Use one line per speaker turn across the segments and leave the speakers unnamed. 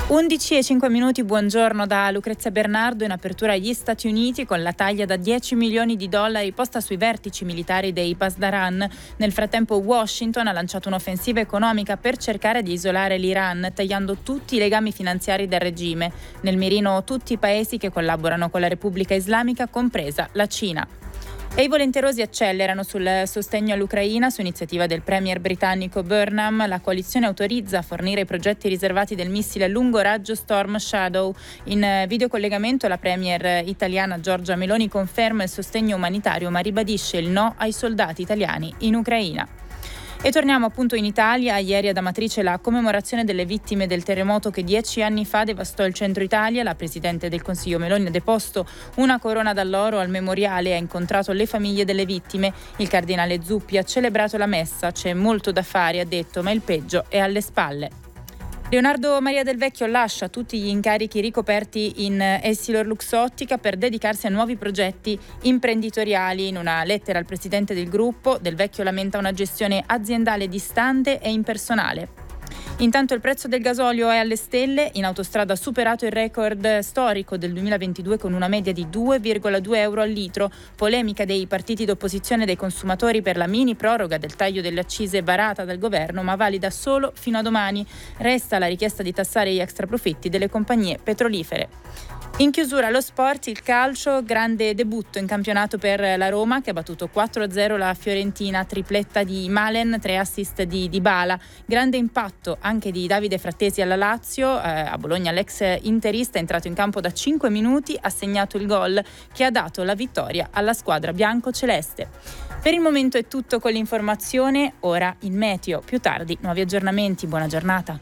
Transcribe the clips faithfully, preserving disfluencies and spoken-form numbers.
undici e cinque minuti, buongiorno da Lucrezia Bernardo. In apertura agli Stati Uniti con la taglia da dieci milioni di dollari posta sui vertici militari dei Pasdaran. Nel frattempo Washington ha lanciato un'offensiva economica per cercare di isolare l'Iran, tagliando tutti i legami finanziari del regime. Nel mirino tutti i paesi che collaborano con la Repubblica Islamica, compresa la Cina. E i volenterosi accelerano sul sostegno all'Ucraina. Su iniziativa del premier britannico Burnham, la coalizione autorizza a fornire i progetti riservati del missile a lungo raggio Storm Shadow. In videocollegamento la premier italiana Giorgia Meloni conferma il sostegno umanitario, ma ribadisce il no ai soldati italiani in Ucraina. E torniamo appunto in Italia. Ieri ad Amatrice la commemorazione delle vittime del terremoto che dieci anni fa devastò il centro Italia. La Presidente del Consiglio Meloni ha deposto una corona d'alloro al memoriale e ha incontrato le famiglie delle vittime. Il cardinale Zuppi ha celebrato la messa. C'è molto da fare, ha detto, ma il peggio è alle spalle. Leonardo Maria Del Vecchio lascia tutti gli incarichi ricoperti in Essilor Luxottica per dedicarsi a nuovi progetti imprenditoriali. In una lettera al presidente del gruppo, Del Vecchio lamenta una gestione aziendale distante e impersonale. Intanto il prezzo del gasolio è alle stelle. In autostrada ha superato il record storico del duemilaventidue con una media di due virgola due euro al litro. Polemica dei partiti d'opposizione e dei consumatori per la mini proroga del taglio delle accise varata dal governo, ma valida solo fino a domani. Resta la richiesta di tassare gli extraprofitti delle compagnie petrolifere. In chiusura lo sport, il calcio, grande debutto in campionato per la Roma che ha battuto quattro a zero la Fiorentina, tripletta di Malen, tre assist di Dybala. Grande impatto anche di Davide Frattesi alla Lazio, eh, a Bologna l'ex interista è entrato in campo da cinque minuti, ha segnato il gol che ha dato la vittoria alla squadra bianco-celeste. Per il momento è tutto con l'informazione, ora il meteo, più tardi nuovi aggiornamenti, buona giornata.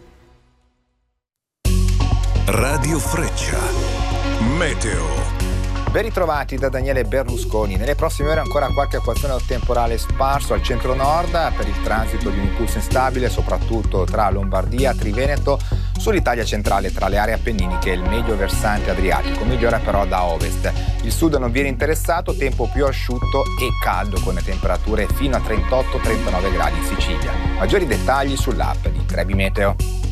Radio Freccia. Meteo.
Ben ritrovati da Daniele Berlusconi. Nelle prossime ore ancora qualche acquazzone temporale sparso al centro-nord per il transito di un impulso instabile soprattutto tra Lombardia, Triveneto, sull'Italia centrale tra le aree appenniniche e il medio versante adriatico, migliora però da ovest. Il sud non viene interessato, tempo più asciutto e caldo con temperature fino a trentotto trentanove gradi in Sicilia. Maggiori dettagli sull'app di Trebi Meteo.